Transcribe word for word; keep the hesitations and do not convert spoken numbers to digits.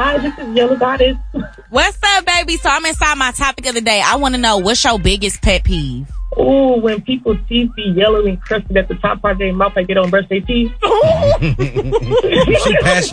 Hi, this is Yellow Goddess. What's up, baby? So I'm inside my topic of the day. I want to know, what's your biggest pet peeve? Oh, when people's teeth be yellow and crusted at the top part of their mouth like they don't brush their teeth. She passed